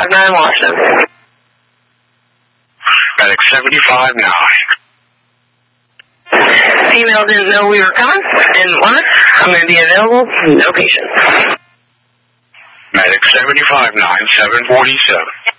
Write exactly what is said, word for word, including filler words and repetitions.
five nine, Washington. Medic seventy-five nine. Female didn't know we were coming. Didn't want it. I'm going to be available. No patient. Medic seventy-five nine, seven forty-seven.